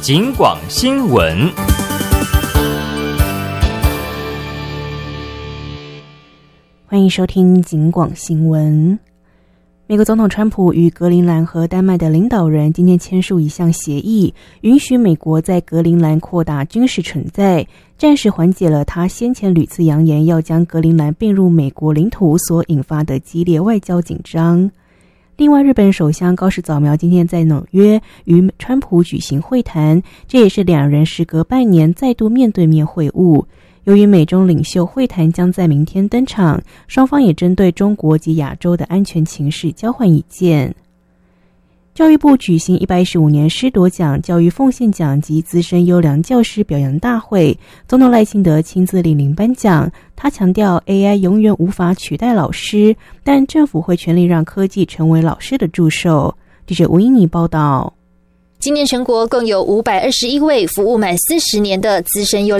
警广新闻。 欢迎收听警广新闻。美国总统川普与格陵兰和丹麦的领导人今天签署一项协议，允许美国在格陵兰扩大军事存在，暂时缓解了他先前屡次扬言要将格陵兰并入美国领土所引发的激烈外交紧张。另外，日本首相高市早苗今天在纽约与川普举行会谈，这也是两人时隔半年再度面对面会晤。由于美中领袖会谈将在明天登场，双方也针对中国及亚洲的安全情势交换意见。教育部举行115年师铎奖、教育奉献奖及资深优良教师表扬大会，总统赖清德亲自莅临颁奖。他强调 AI 永远无法取代老师，但政府会全力让科技成为老师的助手。记者吴英妮报道。 今年全国共有521位服务满40年的资深优